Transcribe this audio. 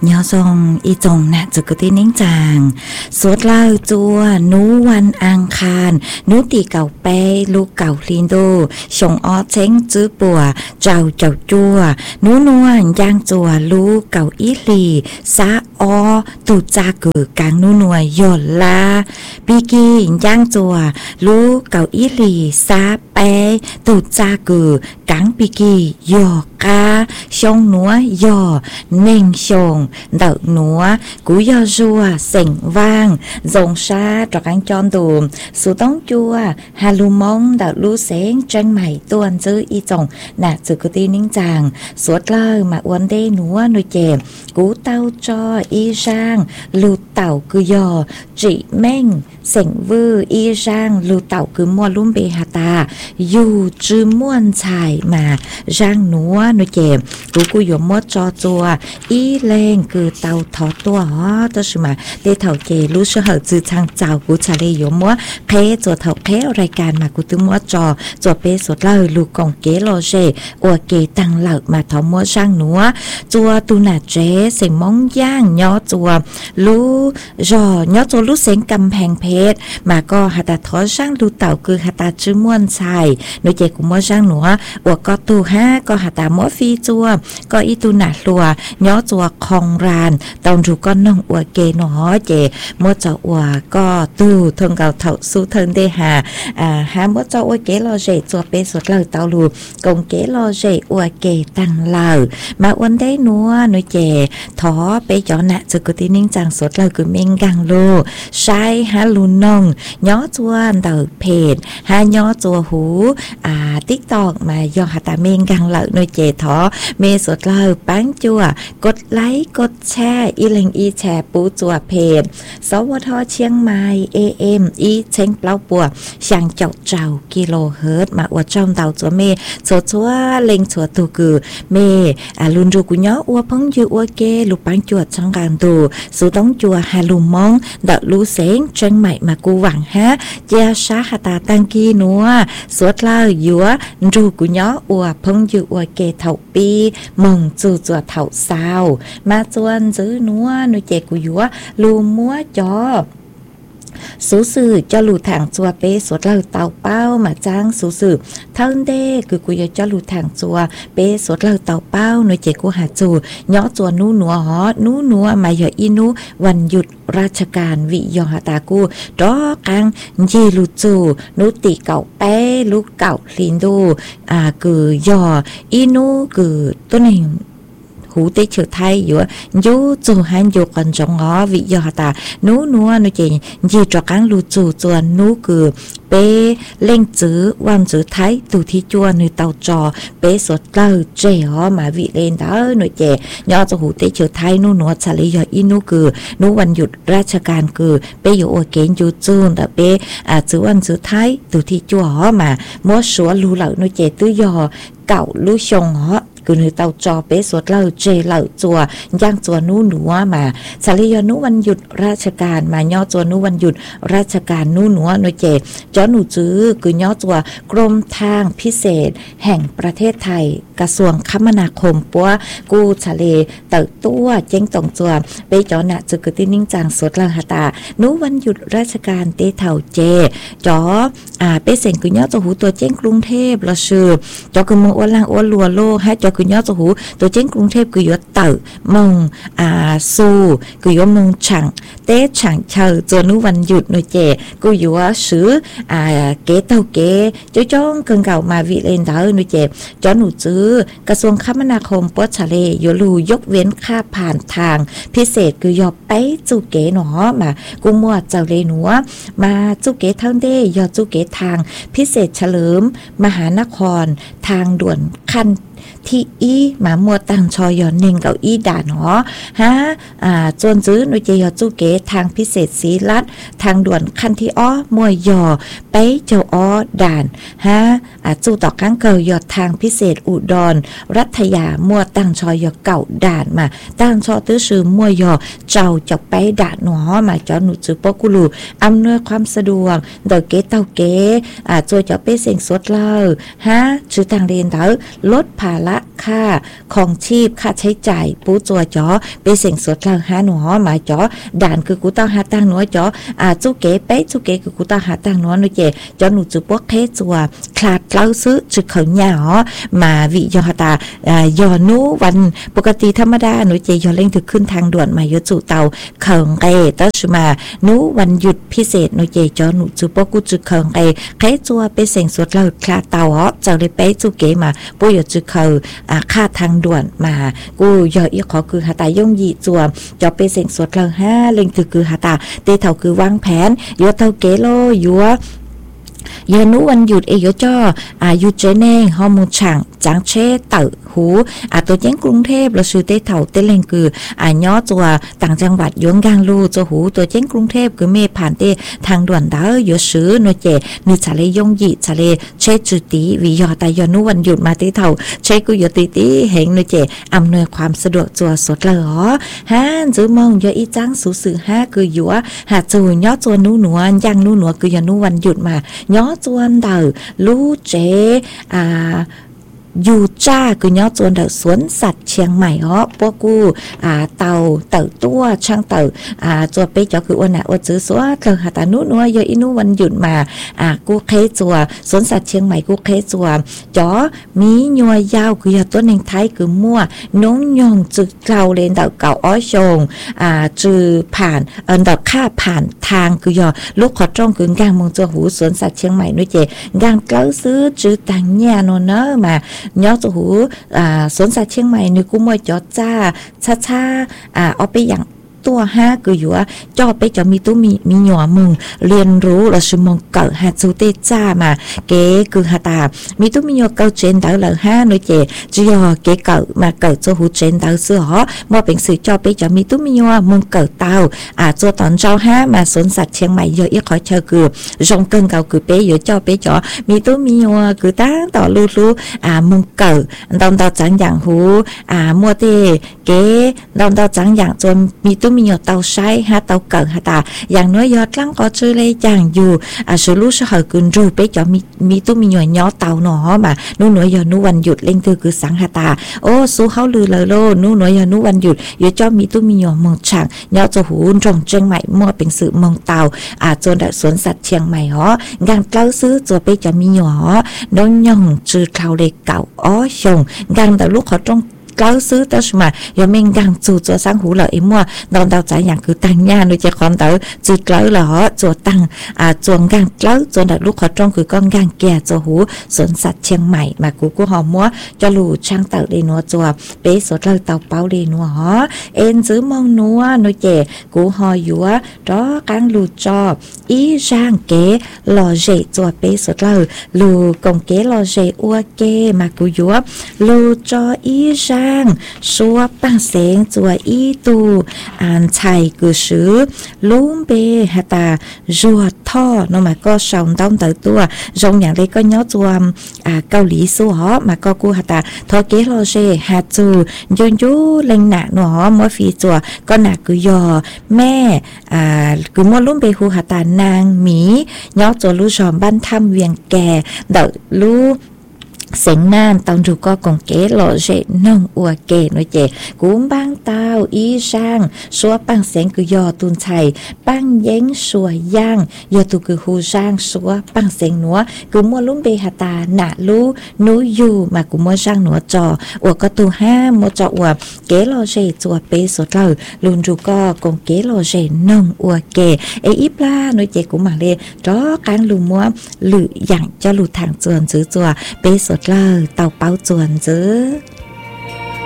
nhỏ song y chồng nèจะก็ที่นิ่งจางสวดเล่าจัวนูวันอังคารนูตีเก่าไปลูกเก่าลินโดชงอ้อเช้งจื้อปัวเจ้าจัวนูนวลย่างจัวลูกเก่าอีลีซาอ้อตูจากือกางนูนวยหย่นลาปีกีย่างจัวลูกเก่าอีลีซาไปตูจากือกางปีกีหยอกกาชงนัวหย่อเน่งชงเดาหนัวกูยอจัวเสียงว่างจงชาตรักอันจอนดูสุต้องจัวฮาลูมองเดาลูเสียงจังใหม่ตัวจื้ออีจงน่ะจื้อกตีนิ่งจางสวดเล่ามาวันเดหนัวหนุ่ยเจ็บกูเต้าจออีช่างลูเต่าคือยอจีเม่งเสียงวืออีช่างลูเต่าคือมัวลุ่มเบหาตาอยู่จื้อม่วนชายมาร่างหนัวหนุ่ยเจ็บกูอยู่มัวจอจัวอีแรงคือเต่าทอตัวอ๋อตัวชิมาเดเถ่าเจรู้เชื่อเหอจื้อช่างเจ้ากูชาเลอยู่มัวเพจวดเถ่าเพรายการมากูตึงมัวจอจวดเปสวดเล่าลูกกองเกโลเจอวเกตังเหล่ามาทอมัวช่างหนัวจัวตูน่าเจเสียงมองย่างย่อจัวรู้ย่อย่อจัวรู้เสียงกำแพงเพชรมาก็หัตถอช่างลูเต่าคือหัตจื้อม่วนชายโดยเจกูมัวช่างหนัวอวก็ตูห้าก็หัตมัวฟีจัวก็อีตูน่าลัวย่อจัวคองรานตอนรูก็น้องอวเกหนอเจมัวเจ้าอวก็ตูทงเก่าเถ่าสู้เทิงเดหาหามัวเจ้าอวเกลอเจจัวเปสดเล่าเต่าลูกงเกลอเจอวเกตังเล่ามาวันได้นัวหน่วยเจท้อไปจอนะจะกุตินิ่งจังสดเล่าคือเมงกังโลใช้ฮาลูนองย่อจัวเต่าเพจหาย่อจัวหูติ๊กตอกมาย่อหาตาเมงกังเล่าหน่วยเจท้อเมสดเล่าปังจัวกดไลค์กดแชร์อีเล็งอีแชร์ปูจัวเพจสวทเชียงใหม่ AM อีเช้งเปล่าปัวช่างเจ้ากิโลเฮิรตมาอวดจอมเต่าจัวเมชัวเล็งชัวตูคือเมลุนรูกุญย้ออวพังยูอวเกลูปังจวดช่างการตูสุต้องจัวฮาลูมองดะลูเสงเชียงใหม่มากูหวังฮะเจ้าชาหตาตังกีนัวสวดเล่ายัวรูกุญย้ออวพังยูอวเกเท่าปีมงจูจัวเท่าสาวมาจวนซื้อนัวนุเจกุยัวลูมัวจอสูสื่อจะหลู่ทางจัวเปสวดเล่าเต่าเป้ามาจ้างสูสื่อเท่าเด้คือกูจะหลู่ทางจัวเปสวดเล่าเต่าเป้าหน่วยเจกูหาจูย่อจัวนูหนัวหอนูหนัวมาย่ออีนูวันหยุดราชการวิยอหาตากูดอกังยีลูจูนูตีเก่าเป้ลูกเก่าลินดูคือย่ออีนูคือตัวหนึ่งหูเตเฉยไทยอยู่ยูจูฮันยูกันจงอ๋อวิยอตานูนัวนูเจนยีจกังลูจูจวนนูคือเปเล่งจื้อวันจื้อไทยตูที่จวนนูเตาจอเปสดเล่าเจอ๋อมาวิเลนดาหนูเจย่อจะหูเตเฉยไทยนูนัวชาลียออีนูคือนูวันหยุดราชการคือเปอยู่โอเกนยูจูนแต่เปจื้อวันจื้อไทยตูที่จวอ๋อมามัวสัวลูเหล่านูเจตื้อยอเก่าลูชงอ๋อคือในเตาจอเปสวดเล่าเจเล่าจัวย่างจัวนู้หนัวมาสาลียนุวันหยุดราชการมาย่อจัวนู้วันหยุดราชการนู้หนัวหน่วยเจจอหนูจื้อคือย่อจัวกรมทางพิเศษแห่งประเทศไทยกระทรวงคมนาคมปัวกูทะเลเติบตัวเจ้งตงจัวไปจอนะจึกตินิ่งจางสวดลังหตานู้วันหยุดราชการเตเท่าเจจอเปเสงคือย่อจัวหูตัวเจ้งกรุงเทพละชื่อจอคือมืออ้วนล่างอ้วนลัวโลให้จอคือย่อจะหูตัวเจ้งกรุงเทพคือยศเต่ามงซูคือยศมงฉังเต้ฉังเชอจนุวันหยุดหน่วยเจกูอยู่ว่าซื้อเก๋เต่าเก๋จ้องเกินเก่ามาวิเลนเดอร์หน่วยเจจอหนูซื้อกระทรวงคมนาคมปวดทะเลยลูยกเว้นค่าผ่านทางพิเศษคือยอไปจูเก๋หนอมากูมัวเจ้าเลหนัวมาจูเก๋เท่าเด้ยอจูเก๋ทางพิเศษเฉลิมมหานครทางด่วนคันที่อีหมามัวตังชอยอนเน่งเก่าอีด่านหอฮะจวนซื้อหน่วยเจยอจูเกทางพิเศษสีลัดทางด่วนคันที่อ้อมวยยอไปเจ้าอ้อด่านฮะจูต่อข้างเก่ายอดทางพิเศษอุดรรัตยามัวตังชอยอเก่าด่านมาตังชอตื้อซื้อมวยยอเจ้าจอกไปด่านหนอมาจอหนูจื้อปอกุลูอำนวยความสะดวกเดอเกเต้าเกจวยจะไปเสียงสดเล่าฮะชื่อทางเรียนเดอลดภาาระค่าของชีพค่าใช้จ่ายปูจัวจ๋อไปเสี่ยงสดเราหาหนูหมาจ๋อด่านคือกูต้องหาตังหนูจ๋อจูเก๋เป๊ะจูเก๋คือกูต้องหาตังหนูหนูเจจ๋อหนูจูพวกเคจัวคลาดเล้าซื้อจุดเขาหยามาวิยอตายอนูวันปกติธรรมดาหนูเจยอเล่งถึงขึ้นทางด่วนมาโยจูเตาเขิงเกต้ชมานูวันหยุดพิเศษหนูเจจ๋อหนูจูพวกกูจุดเขิงเกเคจัวไปเสี่ยงสดเราคลาดเตาเจ้าเลยเป๊ะจูเก๋มาปุยจุดเขาค่าทางด่วนมากูยออีขอคือหาตายงยีจัวจอไปเสี่ยงสดเรา5เล่งถึงคือหาตาเตเท่าคือวางแผนยัวเท่าเกโลยัวยานุวันหยุดเอโยจ้อยุเจเน่ฮอมูช่างจางเช่เต่อหูตัวแจ้งกรุงเทพเราซื้อเต้เถ่าเต้เล่งคือย่อจัวต่างจังหวัดยงกางลูจัวหูตัวแจ้งกรุงเทพคือเมผ่านเต้ทางด่วนดาวอยู่ซื้อโนเจนิชาเลยงยีชาเลเชจุติวิยอตายานุวันหยุดมาเต้เถ่าเชกุยติติเฮงโนเจอำนวยความสะดวกจัวสดเลยฮะจื้อมองยออีจ้างสูสื่อ5คือยัวหาจูย่อจัวนู้หนวยังนู้หนวคือยานุวันหยุดมาย่อจวนเดาลูเจยูจ้าคือย่อจวนเดาสวนสัตว์เชียงใหม่พวกกูเต่าตัวช่างเต่าจัวไปจ่อคืออ้วนอ้วนซื้อสัวเธอหาตานุนัวยอินุวันหยุดมากูเคจัวสวนสัตว์เชียงใหม่กูเคจัวจ่อมียัวยาวคือยาตัวหนึ่งไทยคือมั่วน้องยองจึกเราเลนเต่าเก่าอ้อยชงจือผ่านเต่าข้าผ่านทางคือยอลูกขอจ้องคือกลางมองจัวหูสวนสัตว์เชียงใหม่ด้วยเจกลางเก้าซื้อจือต่างแย่โนเนอมาย้อนจูสวนสัตว์เชียงใหม่นึกกูมวยจอจ้าช้าเอาไปอย่างตัว5คืออยู่ว่าจอไปจะมีตู้มีหยัวมึงเรียนรู้เราชิมองเกิดหาจูเตจ้ามาเก๋คือหาตามีตู้มีหยัวเกิดเจนดาวเลย5หน่วยเจจียอเก๋เกิดมาเกิดจะหูเจนดาวเสือมอเป็นสื่อจอไปจะมีตู้มีหยัวมึงเกิดเตาตัวตอนเจ้า5มาสวนสัตว์เชียงใหม่เยอะอีกขอเชิญคือจงเกินเก่าคือเป๊ะเยอะจอไปจอมีตู้มีหยัวคือตั้งต่อรู้มึงเกิดตอนต่อจังอย่างหูมัวเตเก๋ตอนต่อจังอย่างจนมีตู้มีหยดเตาใช้หาเตาเกิดหาตาอย่างน้อยยอดลังก็ชื่อเลยอย่างอยู่สูรู้สหกุนรูไปจอมีตู้มีหยดย้อเตาหนอมานู่นหน่วยยอนุวันหยุดเล่งคือสังหาตาโอ้สู้เขาลือเลยโลนู่นหน่วยยอนุวันหยุดยอจอมีตู้มีหยดเมืองช่างย้อจะหูจงเชียงใหม่มั่วเป็นสื่อเมืองเตาจนได้สวนสัตว์เชียงใหม่งานเล่าซื้อตัวไปจะมีหยอน้องย่องจือเขาเลยเก่าชงงานแต่ลูกเขาต้องเล่าซื้อแต่สมัยยังไม่กังจูจัวสังหูเหล่าไอ้มั่วดอนดาวใจอย่างคือตังย่าโดยเฉพาะเต๋อจุดเล่าเหล่าจัวตังจวงกังเล่าจนดักลูกขอจ้องคือก้องกังแก่จัวหูสวนสัตว์เชียงใหม่มากูหอมมั่วจะหลู่ช่างเต๋อเดนัวจัวเป๊ะสดเลยเต๋าเป้าเดนัวเอ็นซื้อมองนัวโนเจกูหอยัวรอกังหลู่จอบอีช่างเก๋หล่อเจจัวเป๊ะสดเลยหลู่กงเก๋หล่อเจอัวเก๋มากูยัวหลู่จออีช่างชัวปังเสงจัวอีตูชัยกุซื้อลุ้มเบหตาจัวท่อนมาก็ชาวต้องเตอตัวจงอย่างไรก็ย้อจวมเกาหลีสู้หอมาก็กูหตาทอเกโลเชฮาจูยุนยูเล็งหนาหนอมอฟีจัวก็หนักกุยอแม่กุมอลุ้มเบหูหตานางหมีย้อจัวลูชอมบ้านถ้ำเวียงแก่เดาลูเสียงน้ำตอนดูก็กงเก๋หล่อเจน้องอัวเก๋หน่อยเจกุ้มบ้างเต้าอีช่างชัวปังเสียงคือยอตุนชัยปังเย้งชัวยย่างยอตุคือหูช่างชัวปังเสียงหนัวกุมัวลุ่มเบหตาหนาลูนูอยู่มากุมัวช่างหนัวจออัวก็ตู5มัวจออัวเก๋หล่อเจจัวเปสดเลยลุนดูก็กงเก๋หล่อเจน้องอัวเก๋อีปลาหน่อยเจกุมาเลยรอการลุมัวหรืออย่างจะหลุดทางจวนจื้อจัวเปสดเลยเต่าเป้าจวนจื้อ